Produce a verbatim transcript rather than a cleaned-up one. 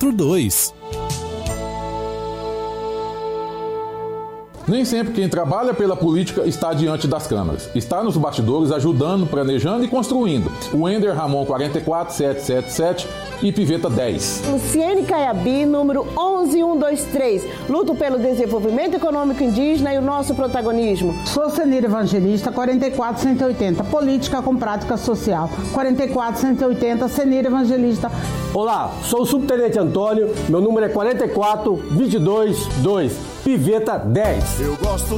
quatro dois. Nem sempre quem trabalha pela política está diante das câmeras. Está nos bastidores ajudando, planejando e construindo. O Ender Ramon quatro quatro sete sete sete e Piveta dez. Luciene Caiabi, número onze mil cento e vinte e três. Luto pelo desenvolvimento econômico indígena e o nosso protagonismo. Sou Senira Evangelista, quarenta e quatro cento e oitenta. Política com prática social. quarenta e quatro cento e oitenta, Senira Evangelista. Olá, sou o Subtenente Antônio. Meu número é quarenta e quatro, vinte e dois, dois. Piveta dez. Eu gosto